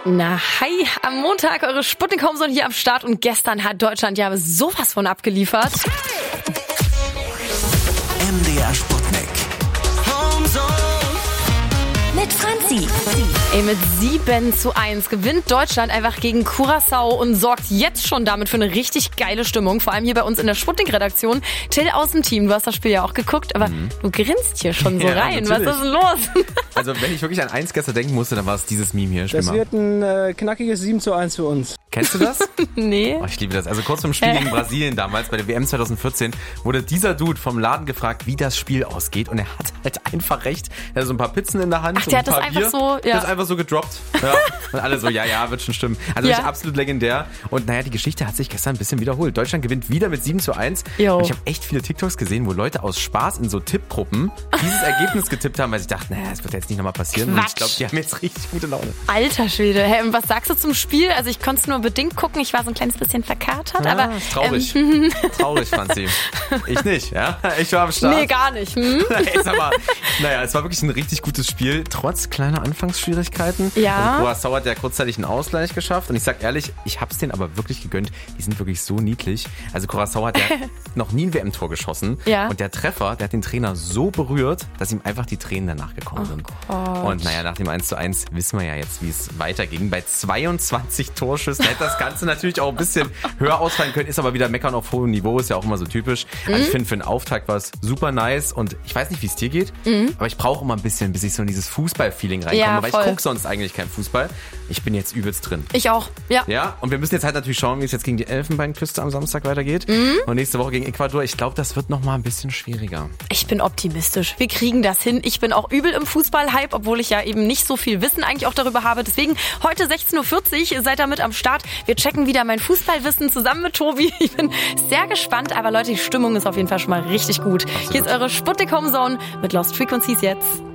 Na, hi, am Montag eure Sputnik Homezone hier am Start und gestern hat Deutschland ja sowas von abgeliefert. MDR Sputnik Homezone mit Franzi. Mit 7:1 gewinnt Deutschland einfach gegen Curaçao und sorgt jetzt schon damit für eine richtig geile Stimmung. Vor allem hier bei uns in der Sputnik-Redaktion. Till aus dem Team, du hast das Spiel ja auch geguckt, aber du grinst hier schon so rein. Natürlich. Was ist denn los? Also wenn ich wirklich an eins gestern denken musste, dann war es dieses Meme hier. Das wird ein knackiges 7:1 für uns. Kennst du das? Nee. Oh, ich liebe das. Also kurz vorm Spiel gegen Brasilien damals, bei der WM 2014, wurde dieser Dude vom Laden gefragt, wie das Spiel ausgeht. Und er hat halt einfach recht. Er hat so ein paar Pizzen in der Hand. Ach, der hat und das ein paar einfach Bier. so, ja. Der ist einfach so gedroppt. Ja. Und alle so, ja, wird schon stimmen. Also wirklich absolut legendär. Und naja, die Geschichte hat sich gestern ein bisschen wiederholt. Deutschland gewinnt wieder mit 7:1. Jo. Und ich habe echt viele TikToks gesehen, wo Leute aus Spaß in so Tippgruppen dieses Ergebnis getippt haben, weil sie dachten, naja, das wird jetzt nicht nochmal passieren. Und ich glaube, die haben jetzt richtig gute Laune. Alter Schwede. Hey, und was sagst du zum Spiel? Also ich konnte es nur bedingt gucken. Ich war so ein kleines bisschen verkatert, aber... Traurig. Traurig, Franzi. Ich nicht, ja? Ich war am Start. Nee, gar nicht. Naja, es war wirklich ein richtig gutes Spiel, trotz kleiner Anfangsschwierigkeiten. Ja. Und Curaçao hat ja kurzzeitig einen Ausgleich geschafft. Und ich sag ehrlich, ich hab's denen aber wirklich gegönnt. Die sind wirklich so niedlich. Also Curaçao hat ja noch nie ein WM-Tor geschossen. Ja. Und der Treffer, der hat den Trainer so berührt, dass ihm einfach die Tränen danach gekommen sind. Gott. Und naja, nach dem 1:1 wissen wir ja jetzt, wie es weiterging. Bei 22 Torschüssen hätte das Ganze natürlich auch ein bisschen höher ausfallen können, ist aber wieder Meckern auf hohem Niveau, ist ja auch immer so typisch. Also ich finde, für den Auftakt war es super nice und ich weiß nicht, wie es dir geht, aber ich brauche immer ein bisschen, bis ich so in dieses Fußball-Feeling reinkomme, Ja, weil voll. ich gucke sonst eigentlich keinen Fußball. Ich bin jetzt übelst drin. Ich auch, ja. Ja, und wir müssen jetzt halt natürlich schauen, wie es jetzt gegen die Elfenbeinküste am Samstag weitergeht. Und nächste Woche gegen Ecuador. Ich glaube, das wird nochmal ein bisschen schwieriger. Ich bin optimistisch. Wir kriegen das hin. Ich bin auch übel im Fußball-Hype, obwohl ich ja eben nicht so viel Wissen eigentlich auch darüber habe. Deswegen heute 16:40 Uhr seid ihr mit am Start. Wir checken wieder mein Fußballwissen zusammen mit Tobi. Ich bin sehr gespannt, aber Leute, die Stimmung ist auf jeden Fall schon mal richtig gut. Hier ist eure Sputnik Homezone mit Lost Frequencies jetzt.